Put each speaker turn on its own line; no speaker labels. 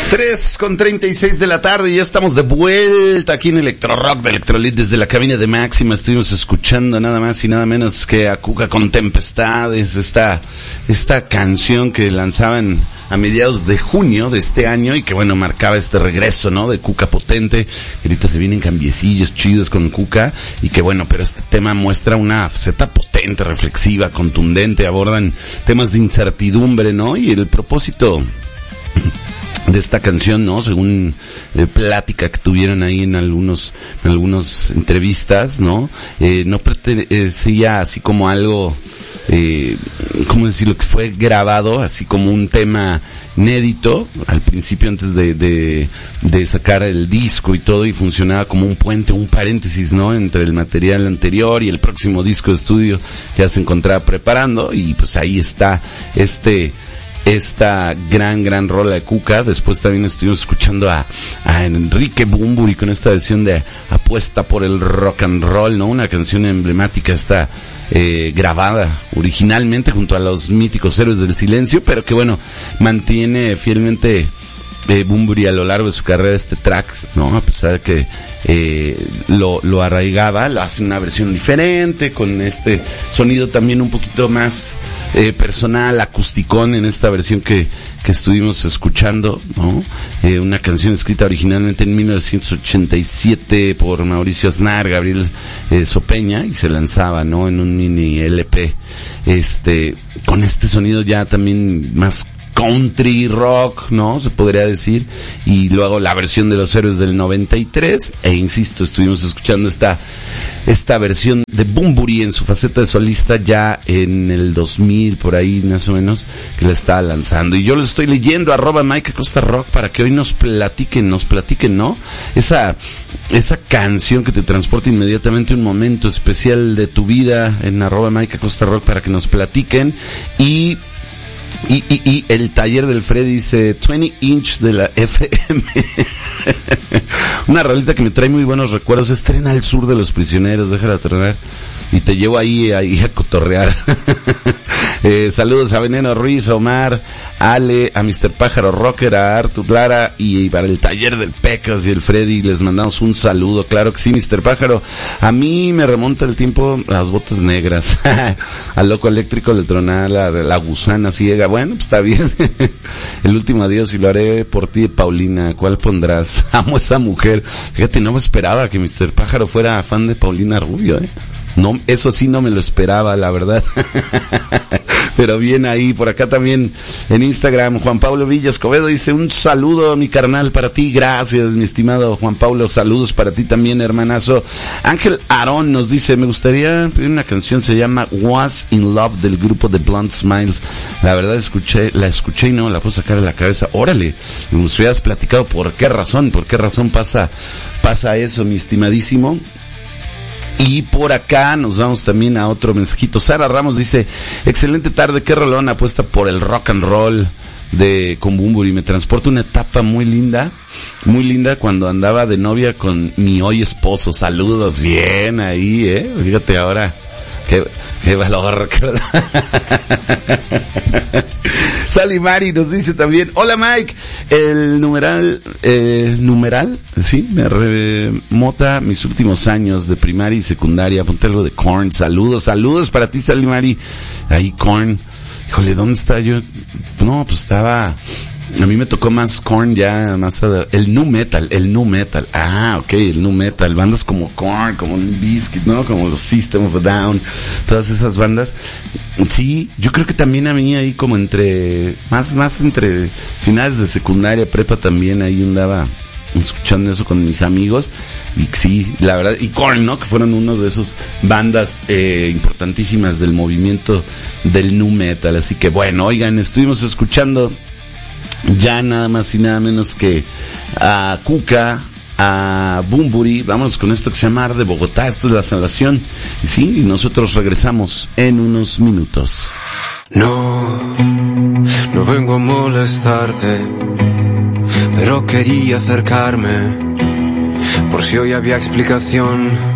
3:36 de la tarde y ya estamos de vuelta aquí en Electro Rock de Electrolit desde la cabina de Máxima. Estuvimos escuchando nada más y nada menos que a Cuca con Tempestades, esta canción que lanzaban a mediados de junio de este año y que bueno, marcaba este regreso, ¿no? De Cuca potente. Ahorita se vienen cambiecillos chidos con Cuca y que bueno, pero este tema muestra una faceta potente, reflexiva, contundente, abordan temas de incertidumbre, ¿no? Y el propósito de esta canción, ¿no? Según plática que tuvieron ahí en algunos entrevistas, ¿no? No parecía así como algo, ¿cómo decirlo? Que fue grabado así como un tema inédito al principio antes de sacar el disco y todo, y funcionaba como un puente, un paréntesis, ¿no? Entre el material anterior y el próximo disco de estudio que ya se encontraba preparando, y pues ahí está esta gran rola de Cuca. Después también estuvimos escuchando a Enrique Bunbury con esta versión de Apuesta por el Rock and Roll, ¿no? Una canción emblemática, esta grabada originalmente junto a los míticos Héroes del Silencio, pero que bueno, mantiene fielmente Bunbury a lo largo de su carrera este track, ¿no? A pesar de que lo arraigaba, lo hace una versión diferente, con este sonido también un poquito más personal, acusticón en esta versión que estuvimos escuchando, ¿no? Una canción escrita originalmente en 1987 por Mauricio Aznar, Gabriel Sopeña, y se lanzaba, ¿no? En un mini LP, con este sonido ya también más country rock, ¿no? Se podría decir. Y luego la versión de los Héroes del 93, e insisto, estuvimos escuchando esta versión de Bunbury en su faceta de solista ya en el 2000, por ahí más o menos, que la estaba lanzando. Y yo lo estoy leyendo, @MikeAcostaRock, para que hoy nos platiquen, ¿no? Esa canción que te transporta inmediatamente a un momento especial de tu vida en @MikeAcostaRock, para que nos platiquen. Y el taller del Freddy dice 20 inch de la FM. Una rolita que me trae muy buenos recuerdos. Es Tren al Sur de los Prisioneros, déjala tronar y te llevo ahí a cotorrear. Saludos a Veneno Ruiz, a Omar, a Ale, a Mr. Pájaro Rocker, a Artur Lara, y para el taller del Pecas y el Freddy les mandamos un saludo. Claro que sí, Mr. Pájaro. A mí me remonta el tiempo las botas negras. Al Loco Eléctrico le troná la gusana ciega. Bueno, pues está bien. El último adiós y lo haré por ti, Paulina. ¿Cuál pondrás? Amo a esa mujer. Fíjate, no me esperaba que Mr. Pájaro fuera fan de Paulina Rubio, No, eso sí no me lo esperaba, la verdad. Pero bien ahí. Por acá también en Instagram, Juan Pablo Villa Escobedo dice: un saludo, mi carnal, para ti. Gracias, mi estimado Juan Pablo. Saludos para ti también, hermanazo. Ángel Aarón nos dice: me gustaría pedir una canción, se llama Was in Love, del grupo The Blunt Smiles. La verdad la escuché y no la puedo sacar de la cabeza. Órale, me hubieras platicado por qué razón pasa eso, mi estimadísimo. Y por acá nos vamos también a otro mensajito. Sara Ramos dice: excelente tarde, qué rolón, apuesta por el rock and roll con Bunbury. Me transporta una etapa muy linda cuando andaba de novia con mi hoy esposo. Saludos, bien ahí, fíjate ahora. Qué valor. Sally Mari nos dice también: hola Mike, el numeral, sí, me remota mis últimos años de primaria y secundaria. Ponte algo de Korn. Saludos para ti, Sally Mari. Ahí Korn. Híjole, ¿dónde está yo? No, pues estaba... A mí me tocó más Korn, ya más el nu metal. Ah, okay, el nu metal. Bandas como Korn, como Bizkit, ¿no? Como los System of a Down, todas esas bandas. Sí, yo creo que también a mí ahí como más entre finales de secundaria, prepa, también ahí andaba escuchando eso con mis amigos. Y sí, la verdad, y Korn, ¿no? Que fueron uno de esos bandas importantísimas del movimiento del nu metal. Así que bueno, oigan, estuvimos escuchando ya nada más y nada menos que a Cuca, a Bunbury. Vámonos con esto que se llama Ar de Bogotá. Esto es La Salvación. Y sí, y nosotros regresamos en unos minutos.
No vengo a molestarte, pero quería acercarme por si hoy había explicación.